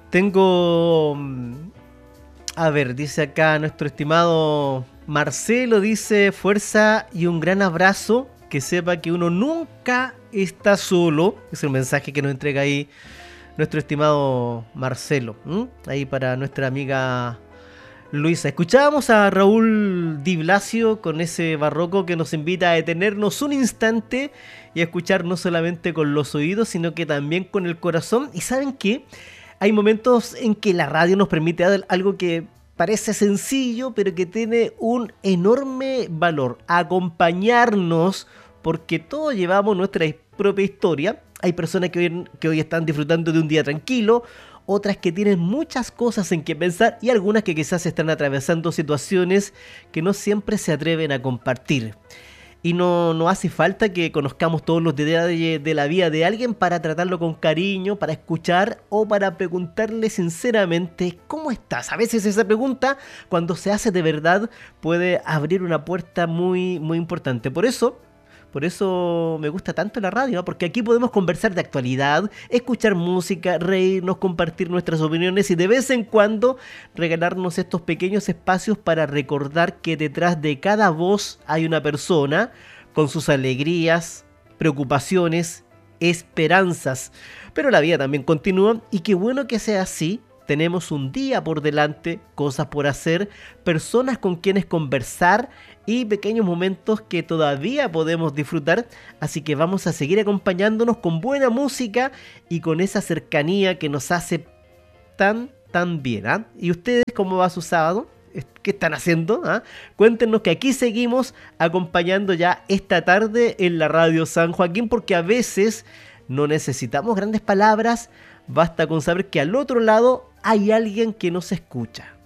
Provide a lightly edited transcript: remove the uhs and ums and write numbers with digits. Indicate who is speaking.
Speaker 1: Tengo... A ver, dice acá nuestro estimado Marcelo, dice fuerza y un gran abrazo, que sepa que uno nunca está solo. Es el mensaje que nos entrega ahí nuestro estimado Marcelo. Ahí para nuestra amiga Luisa. Escuchábamos a Raúl Di Blasio con ese barroco que nos invita a detenernos un instante y a escuchar no solamente con los oídos, sino que también con el corazón. ¿Y saben qué? Hay momentos en que la radio nos permite algo que parece sencillo, pero que tiene un enorme valor. Acompañarnos, porque todos llevamos nuestra propia historia. Hay personas que hoy están disfrutando de un día tranquilo, otras que tienen muchas cosas en que pensar y algunas que quizás están atravesando situaciones que no siempre se atreven a compartir. Y no hace falta que conozcamos todos los detalles de la vida de alguien para tratarlo con cariño, para escuchar o para preguntarle sinceramente ¿cómo estás? A veces esa pregunta, cuando se hace de verdad, puede abrir una puerta muy, muy importante. Por eso me gusta tanto la radio, ¿no? Porque aquí podemos conversar de actualidad, escuchar música, reírnos, compartir nuestras opiniones y de vez en cuando regalarnos estos pequeños espacios para recordar que detrás de cada voz hay una persona con sus alegrías, preocupaciones, esperanzas. Pero la vida también continúa y qué bueno que sea así. Tenemos un día por delante, cosas por hacer, personas con quienes conversar y pequeños momentos que todavía podemos disfrutar. Así que vamos a seguir acompañándonos con buena música y con esa cercanía que nos hace tan bien. ¿Y ustedes cómo va su sábado? ¿Qué están haciendo? Cuéntenos, que aquí seguimos acompañando ya esta tarde en la Radio San Joaquín, porque a veces no necesitamos grandes palabras. Basta con saber que al otro lado hay alguien que nos escucha.